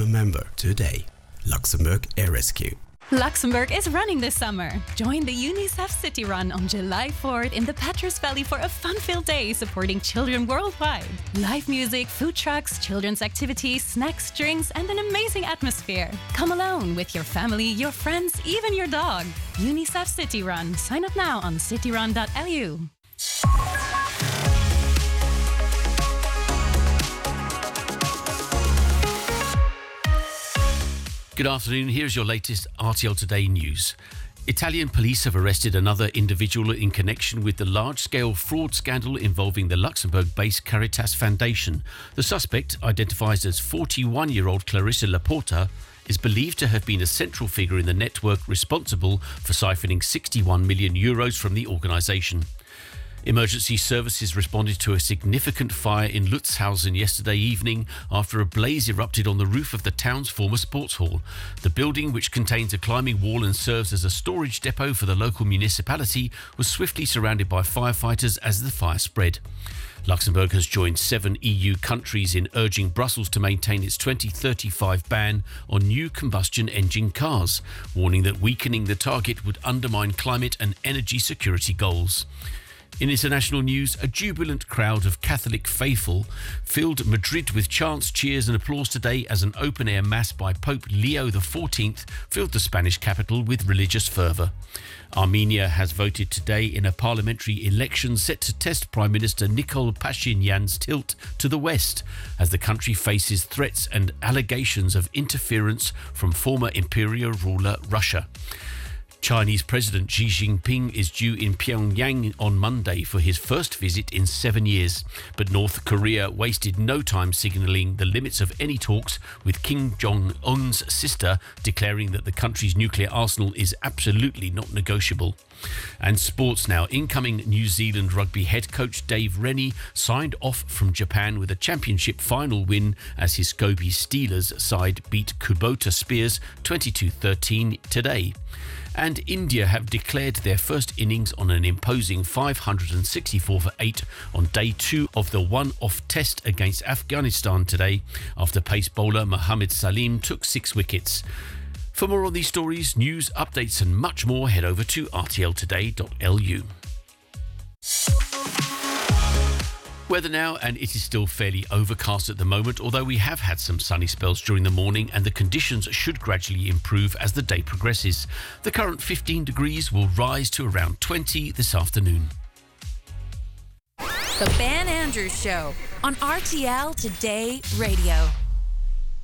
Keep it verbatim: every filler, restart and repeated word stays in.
a member today. Luxembourg Air Rescue. Luxembourg is running this summer. Join the UNICEF City Run on July fourth in the Petrus Valley for a fun-filled day supporting children worldwide. Live music, food trucks, children's activities, snacks, drinks, and an amazing atmosphere. Come alone with your family, your friends, even your dog. UNICEF City Run. Sign up now on city run dot l u. Good afternoon, here's your latest R T L Today news. Italian police have arrested another individual in connection with the large-scale fraud scandal involving the Luxembourg-based Caritas Foundation. The suspect, identified as forty-one-year-old Clarissa Laporta, is believed to have been a central figure in the network responsible for siphoning sixty-one million euros from the organisation. Emergency services responded to a significant fire in Lutzhausen yesterday evening after a blaze erupted on the roof of the town's former sports hall. The building, which contains a climbing wall and serves as a storage depot for the local municipality, was swiftly surrounded by firefighters as the fire spread. Luxembourg has joined seven E U countries in urging Brussels to maintain its twenty thirty-five ban on new combustion engine cars, warning that weakening the target would undermine climate and energy security goals. In international news, a jubilant crowd of Catholic faithful filled Madrid with chants, cheers and applause today as an open-air mass by Pope Leo the fourteenth filled the Spanish capital with religious fervour. Armenia has voted today in a parliamentary election set to test Prime Minister Nikol Pashinyan's tilt to the west as the country faces threats and allegations of interference from former imperial ruler Russia. Chinese President Xi Jinping is due in Pyongyang on Monday for his first visit in seven years. But North Korea wasted no time signalling the limits of any talks, with Kim Jong-un's sister declaring that the country's nuclear arsenal is absolutely not negotiable. And sports now. Incoming New Zealand rugby head coach Dave Rennie signed off from Japan with a championship final win as his Scobie Steelers side beat Kubota Spears twenty-two thirteen today. And India have declared their first innings on an imposing five hundred sixty-four for eight on day two of the one-off test against Afghanistan today after pace bowler Mohammad Salim took six wickets. For more on these stories, news, updates and much more, head over to r t l today dot l u. Weather now, and it is still fairly overcast at the moment, although we have had some sunny spells during the morning and the conditions should gradually improve as the day progresses. The current fifteen degrees will rise to around twenty this afternoon. The Ben Andrews Show on R T L Today Radio.